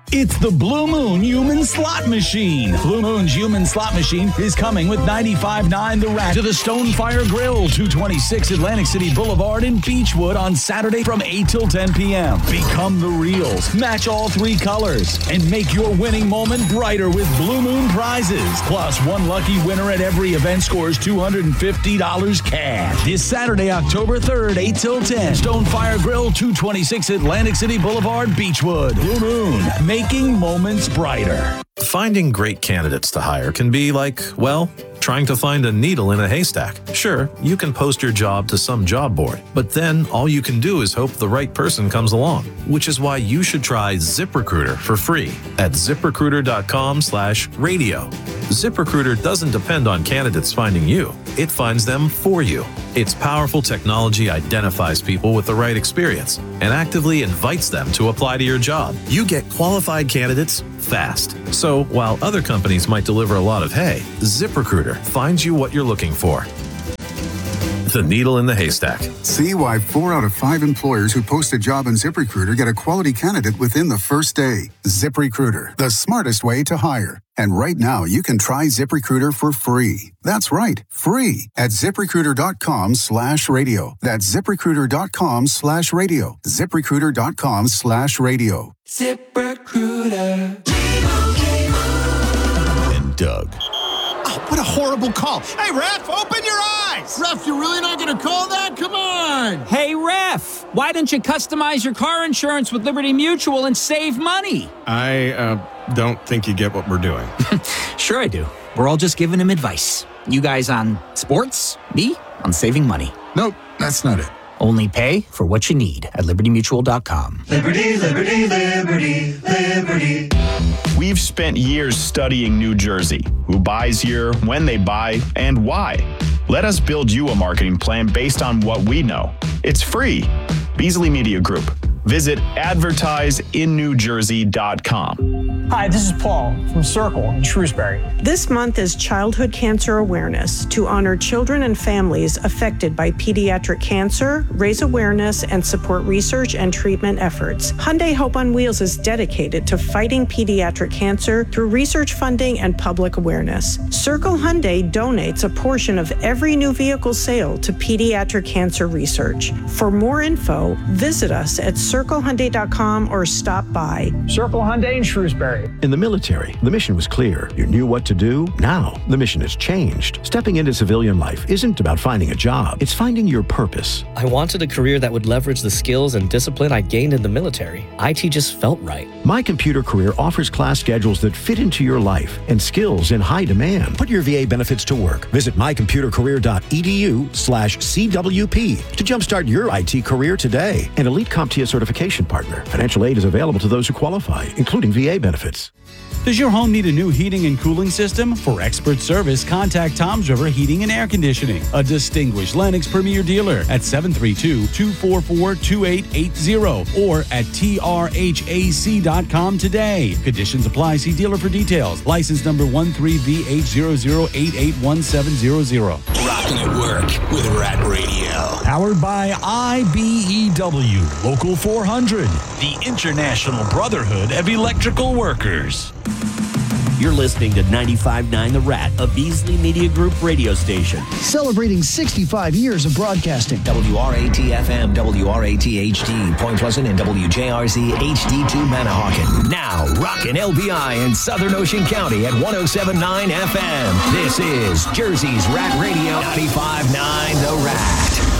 It's the Blue Moon Human Slot Machine. Blue Moon's Human Slot Machine is coming with 95.9 The Rat to the Stonefire Grill, 226 Atlantic City Boulevard in Beechwood on Saturday from 8 till 10 p.m. Become the reals, match all 3 colors, and make your winning moment brighter with Blue Moon prizes. Plus, one lucky winner at every event scores $250 cash. This Saturday, October 3rd, 8 till 10. Stonefire Grill, 226 Atlantic City Boulevard, Beechwood. Blue Moon, making moments brighter. Finding great candidates to hire can be like, well, trying to find a needle in a haystack. Sure, you can post your job to some job board, but then all you can do is hope the right person comes along, which is why you should try ZipRecruiter for free at ZipRecruiter.com/radio. ZipRecruiter doesn't depend on candidates finding you. It finds them for you. Its powerful technology identifies people with the right experience and actively invites them to apply to your job. You get qualified candidates fast. So while other companies might deliver a lot of hay, ZipRecruiter finds you what you're looking for. The needle in the haystack. See why 4 out of 5 employers who post a job on ZipRecruiter get a quality candidate within the first day. ZipRecruiter, the smartest way to hire. And right now, you can try ZipRecruiter for free. That's right, free at ZipRecruiter.com/radio. That's ZipRecruiter.com/radio. ZipRecruiter.com/radio. ZipRecruiter. And Doug. Oh, what a horrible call. Hey, ref, open your eyes. Ref, you're really not going to call that? Come on. Hey, ref, why don't you customize your car insurance with Liberty Mutual and save money? I don't think you get what we're doing. Sure I do. We're all just giving him advice. You guys on sports, me on saving money. Nope, that's not it. Only pay for what you need at libertymutual.com. Liberty, liberty, liberty, liberty. We've spent years studying New Jersey, who buys here, when they buy, and why. Let us build you a marketing plan based on what we know. It's free. Beasley Media Group. Visit advertiseinnewjersey.com. Hi, this is Paul from Circle in Shrewsbury. This month is Childhood Cancer Awareness to honor children and families affected by pediatric cancer, raise awareness, and support research and treatment efforts. Hyundai Hope on Wheels is dedicated to fighting pediatric cancer through research funding and public awareness. Circle Hyundai donates a portion of every new vehicle sale to pediatric cancer research. For more info, visit us at CircleHyundai.com or stop by. Circle Hyundai in Shrewsbury. In the military, the mission was clear. You knew what to do. Now, the mission has changed. Stepping into civilian life isn't about finding a job. It's finding your purpose. I wanted a career that would leverage the skills and discipline I gained in the military. IT just felt right. My Computer Career offers class schedules that fit into your life and skills in high demand. Put your VA benefits to work. Visit mycomputercareer.edu/CWP to jumpstart your IT career today. An elite CompTIA certification partner. Financial aid is available to those who qualify, including VA benefits. Does your home need a new heating and cooling system? For expert service, contact Tom's River Heating and Air Conditioning, a distinguished Lennox Premier dealer at 732-244-2880 or at trhac.com today. Conditions apply. See dealer for details. License number 13VH00881700. Rocking at work with Rat Radio. Powered by IBEW, Local 400, the International Brotherhood of Electrical Workers. You're listening to 95.9 The Rat, a Beasley Media Group radio station. Celebrating 65 years of broadcasting. WRAT-FM, WRAT-HD, Point Pleasant, and WJRZ HD2 Manahawkin. Now, rockin' LBI in Southern Ocean County at 107.9 FM. This is Jersey's Rat Radio, 95.9 The Rat.